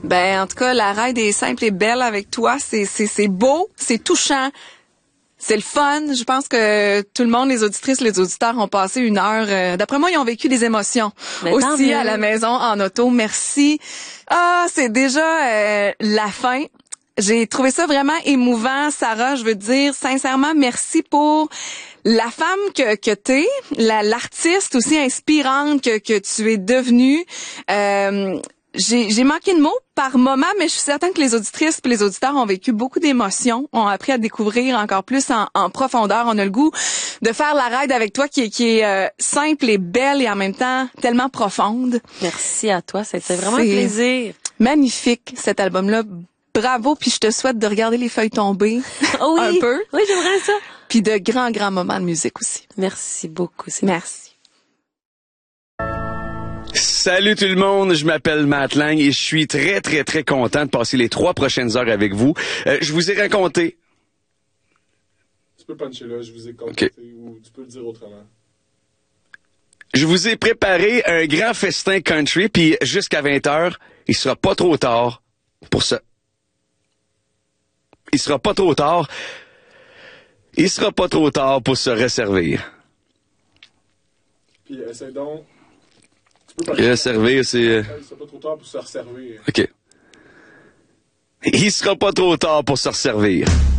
Ben, en tout cas, la ride est simple et belle avec toi. C'est beau, c'est touchant. C'est le fun. Je pense que tout le monde, les auditrices, les auditeurs ont passé une heure. D'après moi, ils ont vécu des émotions aussi à la maison, en auto. Merci. Ah, c'est déjà la fin. J'ai trouvé ça vraiment émouvant, Sarah. Je veux dire sincèrement merci pour la femme que t'es, l'artiste aussi inspirante que tu es devenue. J'ai manqué de mots par moment, mais je suis certaine que les auditrices et les auditeurs ont vécu beaucoup d'émotions, ont appris à découvrir encore plus en profondeur. On a le goût de faire la ride avec toi qui est simple et belle et en même temps tellement profonde. Merci à toi, c'était vraiment un plaisir. Magnifique cet album-là. Bravo, puis je te souhaite de regarder les feuilles tomber oh oui, un peu. Oui, j'aimerais ça. Puis de grands moments de musique aussi. Merci beaucoup. Merci. Salut tout le monde, je m'appelle Matt Lang et je suis très content de passer les 3 prochaines heures avec vous. Je vous ai raconté... Tu peux puncher là, je vous ai compté, ou tu peux le dire autrement. Je vous ai préparé un grand festin country, puis jusqu'à 20h, il sera pas trop tard pour ça. Il sera pas trop tard pour se resservir. Puis essaie donc... Resservir, c'est... Il sera pas trop tard pour se resservir. OK. Il sera pas trop tard pour se resservir.